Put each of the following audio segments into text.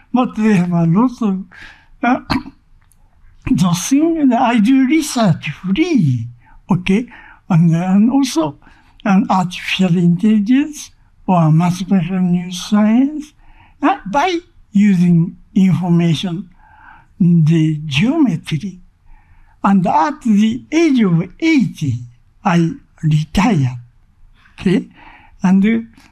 but they have a lot of those things. I do research free, okay, and also artificial intelligence or mathematical news science by using information in the geometry. And at the age of 80, I retired. Okay, and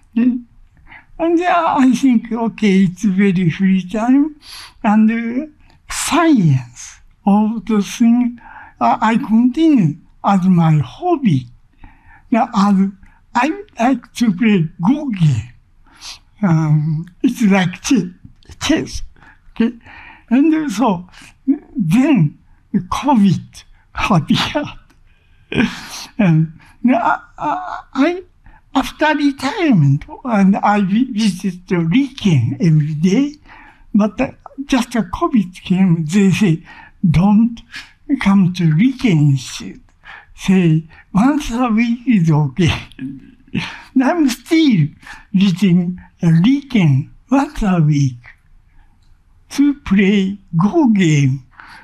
I think, okay, it's very free time, and science of the thing I continue as my hobby. Now, I like to play Go game. It's like chess. Okay, and so then COVID appeared, and I after retirement, and I visit Riken every day, but just a COVID came, they say, don't come to Riken Institute. Say, once a week is okay. I'm still visiting Riken once a week to play Go game.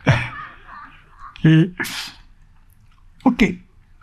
Okay.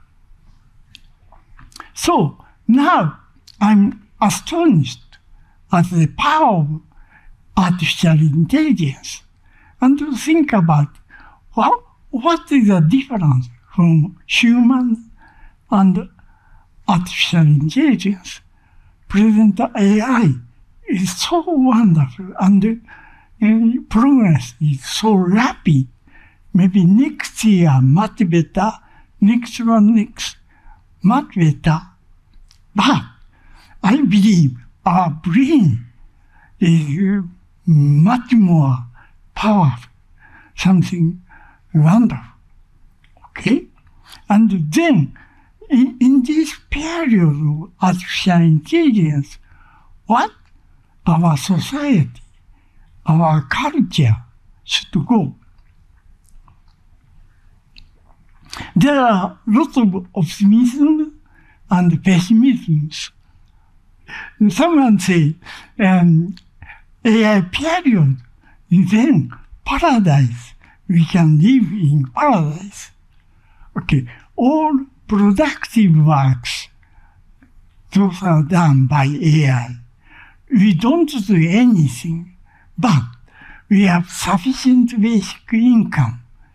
So now I'm astonished at the power of artificial intelligence and to think about what is the difference from human and artificial intelligence. Present AI is so wonderful and progress is so rapid. Maybe next year much better, next much better. But I believe our brain is much more powerful, something wonderful. Okay? And then, in this period of artificial intelligence, what our society, our culture should go? There are lots of optimism and pessimism. Someone say, AI period, then paradise, we can live in paradise. Okay, all productive works, those are done by AI. We don't do anything, but we have sufficient basic income.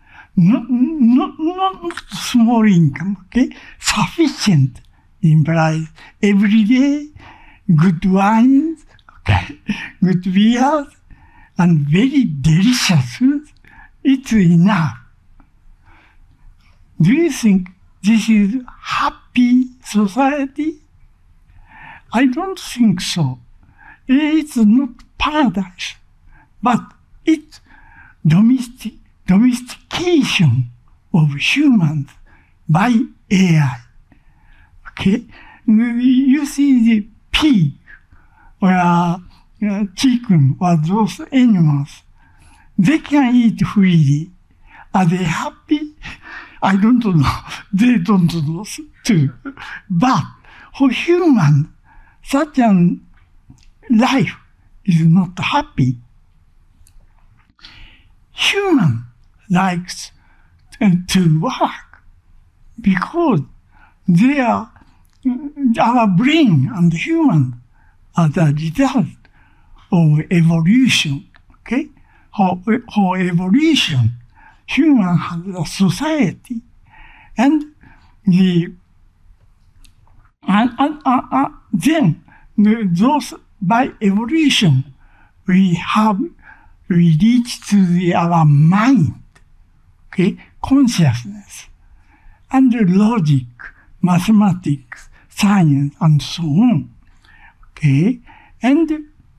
Not small income, okay? Sufficient implies every day, good wines, okay? Good beers, and very delicious food. It's enough. Do you think this is happy society? I don't think so. It's not paradise, but it's domestication of humans by AI. Okay? You see the pig or chicken or those animals, they can eat freely. Are they happy? I don't know. They don't know too. But for humans, such a life is not happy. Human likes to work because they are our brain and human are the result of evolution. Okay, for evolution, human has a society, and then those by evolution we reach to our mind, okay, consciousness, and logic, mathematics, science, and so on, okay, and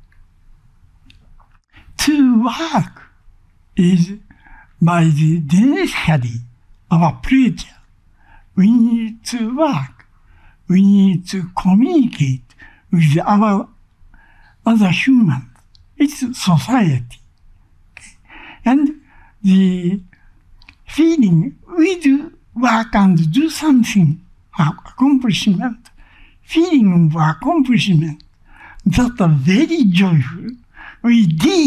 to work is by the necessity of a creature. We need to work. We need to communicate with our other humans. It's society. Okay? And the feeling we do work and do something, accomplishment, feeling of accomplishment, that are very joyful. We did